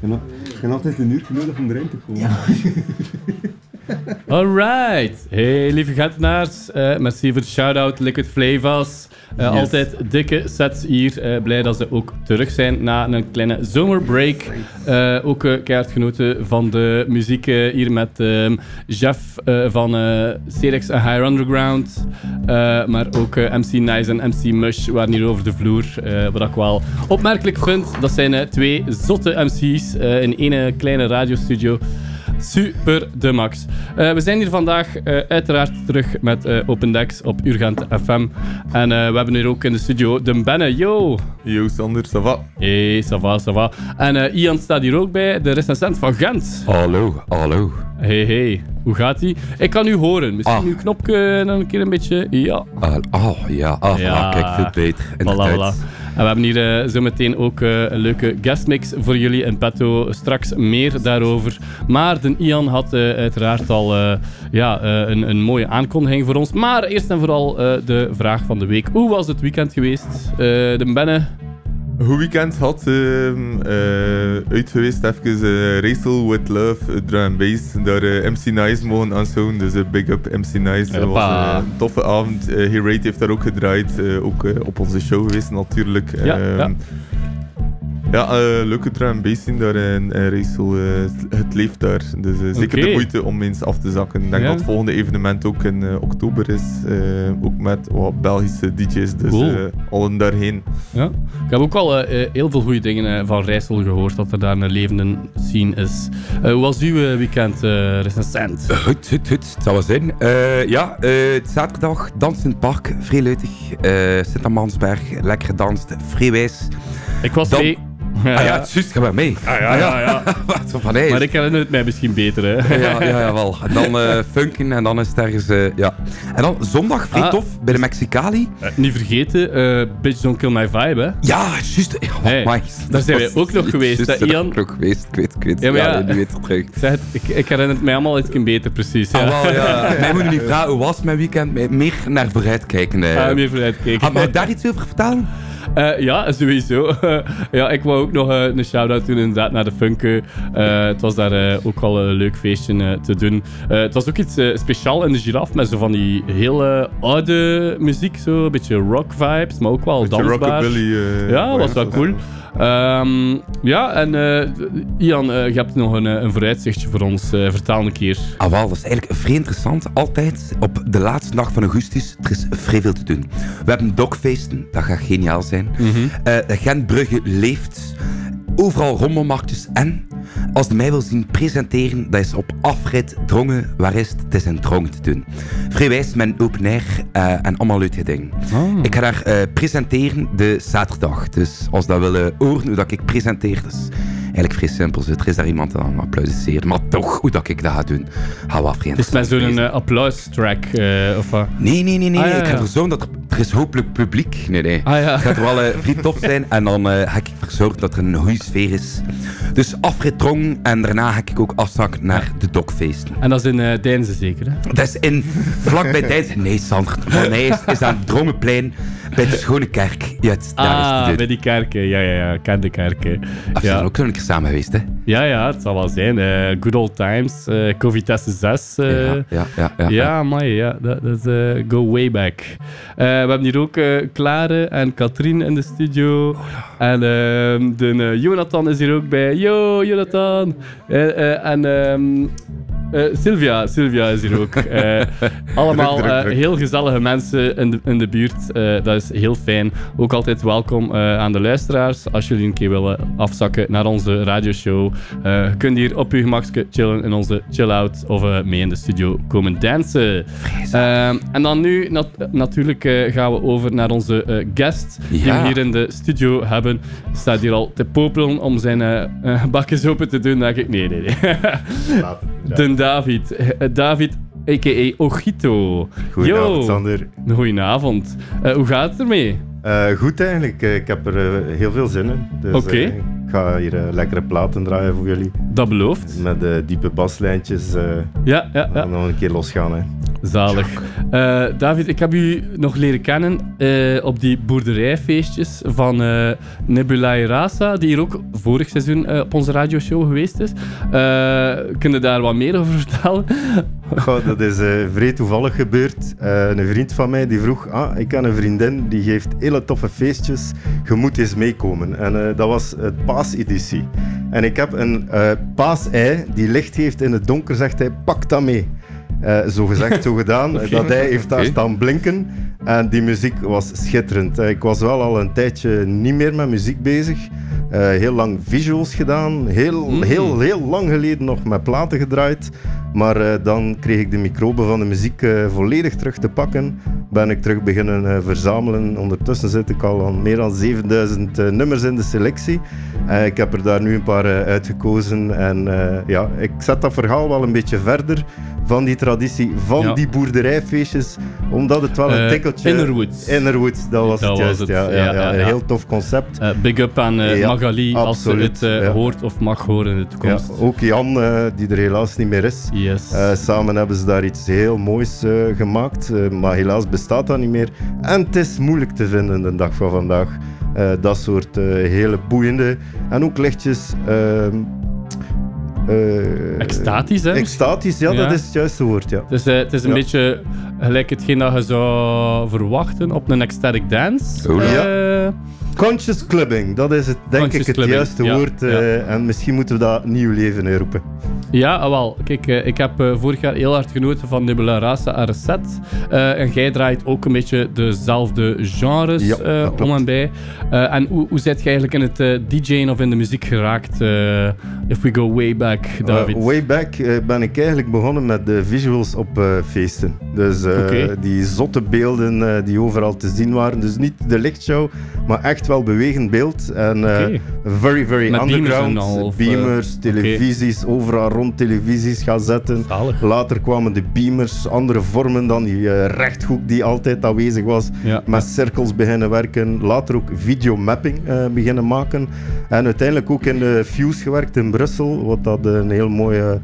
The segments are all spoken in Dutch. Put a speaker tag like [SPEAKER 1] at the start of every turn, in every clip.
[SPEAKER 1] Je hebt altijd een uur nodig om erin te komen. Ja.
[SPEAKER 2] Alright. Hey, lieve Gentenaars. Merci voor de shout-out. Liquid Flavas. Yes. Altijd dikke sets hier. Blij dat ze ook terug zijn na een kleine zomerbreak. Ook keihard genoten van de muziek hier met Jeff van Cerex en Higher Underground. Maar ook MC Nice en MC Mush waren hier over de vloer. Wat ik wel opmerkelijk vind. Dat zijn twee zotte MC's in één kleine radiostudio. Super de max. We zijn hier vandaag uiteraard terug met Open Decks op Urgent FM. En we hebben hier ook in de studio de Benne. Yo!
[SPEAKER 3] Yo Sander, ça va?
[SPEAKER 2] Hey, ça va, ça va. En Ian staat hier ook bij, de recensent van Gent.
[SPEAKER 4] Hallo.
[SPEAKER 2] Hey. Hoe gaat ie? Ik kan u horen. Misschien uw knopje dan een keer een beetje... Ja.
[SPEAKER 4] Kijk, veel beter.
[SPEAKER 2] Voilà. En we hebben hier zo meteen ook een leuke guestmix voor jullie in petto. Straks meer daarover. Maar de Ian had uiteraard al een mooie aankondiging voor ons. Maar eerst en vooral de vraag van de week. Hoe was het weekend geweest? De Benne?
[SPEAKER 3] Een goed weekend had. Uit geweest even Racel with Love, drum and bass. Daar MC Nice mogen aanschouwen. Dus big up MC Nice. Dat was een toffe avond. Herate heeft daar ook gedraaid. Ook op onze show geweest natuurlijk. Leuke drum and bass zien daar in Racel. Het leeft daar. Dus zeker de moeite om eens af te zakken. Ik denk dat het volgende evenement ook in oktober is. Ook met Belgische DJ's. Dus cool. Allen daarheen. Ja.
[SPEAKER 2] Ik heb ook al heel veel goede dingen van Racel gehoord. Dat er daar een levende scene is. Hoe was uw weekend, recensent?
[SPEAKER 4] Goed. Het zou wel zijn. Zaterdag dansen in het park. Vrij leutig. Sint-Amansberg. Lekker gedanst. Vrij wijs.
[SPEAKER 2] Ik was mee.
[SPEAKER 4] Juist, ga maar mee. Wat van hij?
[SPEAKER 2] Maar ik herinner het mij misschien beter, hè.
[SPEAKER 4] Ja, wel. En dan funken en dan is het ergens, En dan zondag, vrij tof, bij de Mexicali.
[SPEAKER 2] Niet vergeten, Bitch Don't Kill My Vibe, hè.
[SPEAKER 4] Ja, juist.
[SPEAKER 2] Daar zijn wij ook nog geweest, hè, Ian?
[SPEAKER 4] Daar ook geweest, ik weet. Nu weet het terug.
[SPEAKER 2] Ik herinner het mij allemaal iets beter, precies.
[SPEAKER 4] Ja. Mij moet je niet vragen, hoe was het mijn weekend? Meer naar vooruit kijken.
[SPEAKER 2] Meer vooruit kijken.
[SPEAKER 4] Mag ik daar iets over vertellen?
[SPEAKER 2] Ja, sowieso. Ik wou ook nog een shout-out doen inderdaad naar de Funke. Het was daar ook al een leuk feestje te doen. Het was ook iets speciaals in de Giraffe met zo van die hele oude muziek, zo een beetje rock vibes, maar ook wel dansbaar.
[SPEAKER 3] Rockabilly.
[SPEAKER 2] Was wel cool. Ian, je hebt nog een vooruitzichtje voor ons. Vertel een keer.
[SPEAKER 4] Wel, dat is eigenlijk vrij interessant. Altijd op de laatste dag van augustus, er is vrij veel te doen. We hebben dogfeesten, dat gaat geniaal zijn. Gentbrugge leeft. Overal rommelmarktjes en, als je mij wil zien presenteren, dat is op afrit Drongen, waar is het? Het is in Drongen te doen. Vrijwijs met een open air en allemaal leuke dingen. Ik ga daar presenteren de zaterdag. Dus als dat willen horen hoe dat ik presenteer, dus eigenlijk vrij simpel. Er is daar iemand aan applaudisseren, maar toch, hoe dat ik dat ga doen, gaat wel vrij
[SPEAKER 2] interessant. Is met zo'n applaustrack, of wat?
[SPEAKER 4] Nee. Ik ga er zorgen dat er is hopelijk publiek. Nee. Het gaat wel vrij tof zijn en dan ga ik ervoor zorgen dat er een goede sfeer is. Dus afrit Drong en daarna ga ik ook afzakken naar de dogfeesten.
[SPEAKER 2] En dat is in Deinze zeker, hè?
[SPEAKER 4] Dat is vlakbij Deinze. Nee, Sander. Nee, is aan het Drongenplein bij de Schone Kerk. Ja, daar is
[SPEAKER 2] bij die kerken. Ja, ik ken de kerken.
[SPEAKER 4] We zijn ook zo'n keer samen geweest, hè?
[SPEAKER 2] Ja, het zal wel zijn. Good old times. Covid-testen 6. Dat is go way back. We hebben hier ook Klare en Katrien in de studio. En de Jonathan is hier ook bij. Yo, Jonathan! Sylvia is hier ook. Allemaal heel gezellige mensen in de buurt. Dat is heel fijn. Ook altijd welkom aan de luisteraars. Als jullie een keer willen afzakken naar onze radioshow. Je kunt hier op je gemakje chillen in onze chill-out of mee in de studio komen dansen. En dan nu natuurlijk gaan we over naar onze guest die we hier in de studio hebben. Staat hier al te popelen om zijn bakjes open te doen. Dan denk ik, nee. De David, a.k.a. Ojito.
[SPEAKER 1] Goedenavond, Sander.
[SPEAKER 2] Goedenavond. Hoe gaat het ermee?
[SPEAKER 1] Goed eigenlijk. Ik heb er heel veel zin in. Dus ik ga hier lekkere platen draaien voor jullie.
[SPEAKER 2] Dat belooft.
[SPEAKER 1] Met diepe baslijntjes.
[SPEAKER 2] Ja.
[SPEAKER 1] En nog een keer losgaan. Hè.
[SPEAKER 2] Zalig. David, ik heb u nog leren kennen op die boerderijfeestjes van Nebulae Rasa, die hier ook vorig seizoen op onze radioshow geweest is. Kun je daar wat meer over vertellen?
[SPEAKER 1] Goh, dat is vrij toevallig gebeurd. Een vriend van mij die vroeg, ik ken een vriendin die geeft hele toffe feestjes, je moet eens meekomen. En dat was het paaseditie. En ik heb een paasei die licht heeft in het donker, zegt hij, pak dat mee. Zo gezegd, zo gedaan. Okay. Dat hij heeft daar staan blinken. En die muziek was schitterend. Ik was wel al een tijdje niet meer met muziek bezig. Heel lang visuals gedaan. Heel lang geleden nog met platen gedraaid. Maar dan kreeg ik de microben van de muziek volledig terug te pakken. Ben ik terug beginnen verzamelen. Ondertussen zit ik al aan meer dan 7000 nummers in de selectie. Ik heb er daar nu een paar uitgekozen. En ik zet dat verhaal wel een beetje verder van die traditie, van die boerderijfeestjes. Omdat het wel een tikkeltje... Innerwoods, dat was het juist. Een heel tof concept.
[SPEAKER 2] Big up aan Magali, absoluut, als ze het hoort of mag horen in de toekomst.
[SPEAKER 1] Ja, ook Jan, die er helaas niet meer is.
[SPEAKER 2] Yes.
[SPEAKER 1] Samen hebben ze daar iets heel moois gemaakt, maar helaas bestaat dat niet meer. En het is moeilijk te vinden de dag van vandaag. Dat soort hele boeiende en ook lichtjes...
[SPEAKER 2] extatisch, hè?
[SPEAKER 1] Extatisch, ja, dat is het juiste woord, ja.
[SPEAKER 2] Dus het is een beetje gelijk hetgeen dat je zou verwachten op een ecstatic dance.
[SPEAKER 1] Conscious clubbing, dat is het, denk ik, het juiste woord. En misschien moeten we dat nieuw leven inroepen.
[SPEAKER 2] Ja, wel. Kijk, ik heb vorig jaar heel hard genoten van Nebula Rasa en Reset. En jij draait ook een beetje dezelfde genres om en bij. En hoe zit je eigenlijk in het DJ'en of in de muziek geraakt? If we go way back, David.
[SPEAKER 1] Way back ben ik eigenlijk begonnen met de visuals op feesten. Dus die zotte beelden die overal te zien waren. Dus niet de lichtshow, maar echt wel bewegend beeld. En very, very met underground. Beamers, televisies, overal rond televisies gaan zetten.
[SPEAKER 2] Zalig.
[SPEAKER 1] Later kwamen de beamers, andere vormen dan die rechthoek die altijd aanwezig was. Ja. Met cirkels beginnen werken. Later ook videomapping beginnen maken. En uiteindelijk ook in de Fuse gewerkt in Brussel, wat dat een heel mooie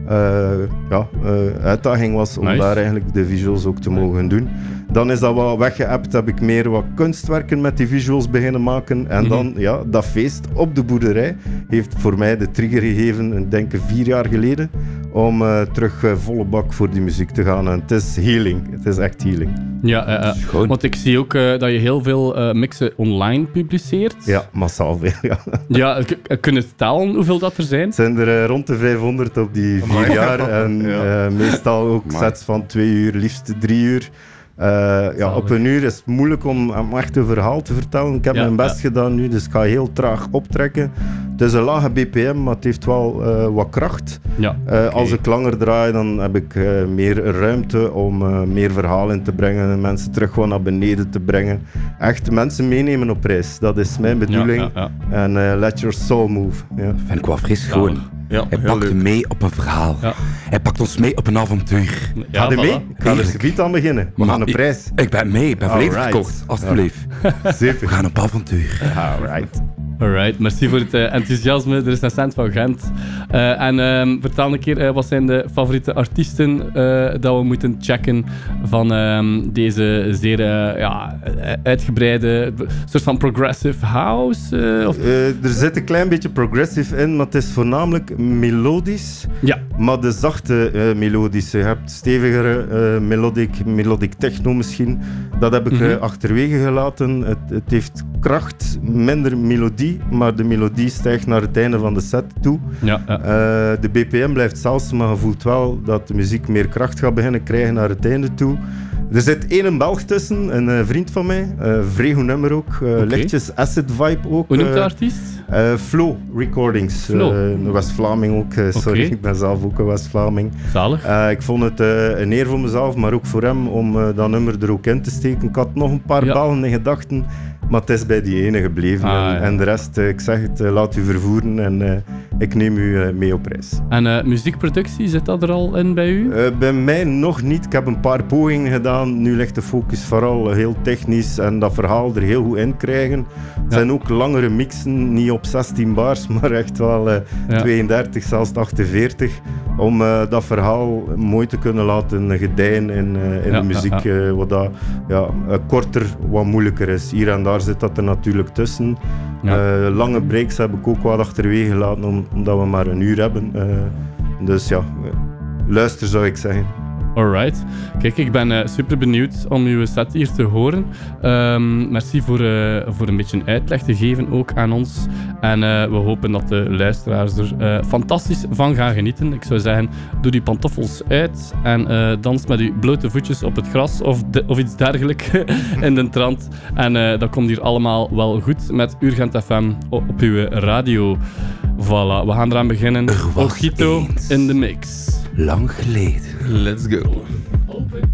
[SPEAKER 1] uitdaging was om daar eigenlijk de visuals ook te mogen doen. Dan is dat wat weggeëpt, heb ik meer wat kunstwerken met die visuals beginnen maken. En dan, dat feest op de boerderij heeft voor mij de trigger gegeven, ik denk 4 jaar geleden, om terug volle bak voor die muziek te gaan. En het is healing, het is echt healing.
[SPEAKER 2] Ja, want ik zie ook dat je heel veel mixen online publiceert.
[SPEAKER 1] Ja, massaal veel,
[SPEAKER 2] Ja, kun je tellen hoeveel dat er zijn?
[SPEAKER 1] Het zijn er rond de 500 op die 4 jaar. En meestal ook sets van 2 uur, liefst 3 uur. Op een uur is het moeilijk om echt een verhaal te vertellen. Ik heb mijn best gedaan nu, dus ik ga heel traag optrekken. Het is een lage BPM, maar het heeft wel wat kracht. Als ik langer draai, dan heb ik meer ruimte om meer verhaal in te brengen en mensen terug gewoon naar beneden te brengen. Echt mensen meenemen op reis, dat is mijn bedoeling. En let your soul move.
[SPEAKER 4] Vind ik wel fris gewoon. Ja, hij pakt mee op een verhaal. Ja. Hij pakt ons mee op een avontuur.
[SPEAKER 1] Ga je mee? Ik ga er subiet aan beginnen. We gaan op reis.
[SPEAKER 4] Ik ben mee, ik ben volledig verkocht. Alsjeblieft.
[SPEAKER 1] Super.
[SPEAKER 4] We gaan op avontuur.
[SPEAKER 2] Alright, merci voor het enthousiasme. Er is een cent van Gent. Vertel een keer, wat zijn de favoriete artiesten dat we moeten checken van deze zeer uitgebreide soort van progressive house?
[SPEAKER 1] Er zit een klein beetje progressive in, maar het is voornamelijk melodisch.
[SPEAKER 2] Ja.
[SPEAKER 1] Maar de zachte melodische. Je hebt stevigere melodic techno misschien. Dat heb ik achterwege gelaten. Het heeft kracht, minder melodie, maar de melodie stijgt naar het einde van de set toe. De BPM blijft zelfs, maar je voelt wel dat de muziek meer kracht gaat beginnen krijgen naar het einde toe. Er zit één Belg tussen, een vriend van mij, vrij goed nummer ook, lichtjes acid vibe ook.
[SPEAKER 2] Hoe noemt de artiest?
[SPEAKER 1] Flow Recordings, een West-Vlaming ook, sorry, ik ben zelf ook een West-Vlaming.
[SPEAKER 2] Zalig.
[SPEAKER 1] Ik vond het een eer voor mezelf, maar ook voor hem om dat nummer er ook in te steken. Ik had nog een paar Belgen in gedachten, maar het is bij die ene gebleven. En de rest, ik zeg het, laat u vervoeren en ik neem u mee op reis.
[SPEAKER 2] En muziekproductie, zit dat er al in bij u?
[SPEAKER 1] Bij mij nog niet. Ik heb een paar pogingen gedaan. Nu ligt de focus vooral heel technisch en dat verhaal er heel goed in krijgen. Het zijn ook langere mixen, niet op 16 bars, maar echt wel 32, zelfs 48. om dat verhaal mooi te kunnen laten gedijen in de muziek, wat dat korter wat moeilijker is. Hier en daar zit dat er natuurlijk tussen. Ja. Lange breaks heb ik ook wat achterwege gelaten, omdat we maar een uur hebben. Dus ja, luister zou ik zeggen.
[SPEAKER 2] Alright. Kijk, ik ben super benieuwd om uw set hier te horen. Merci voor een beetje uitleg te geven ook aan ons. En we hopen dat de luisteraars er fantastisch van gaan genieten. Ik zou zeggen, doe die pantoffels uit en dans met uw blote voetjes op het gras of iets dergelijks in de trant. En dat komt hier allemaal wel goed met Urgent FM op uw radio. Voilà, we gaan eraan beginnen. Ojito in de mix.
[SPEAKER 4] Lang geleden.
[SPEAKER 3] Let's go.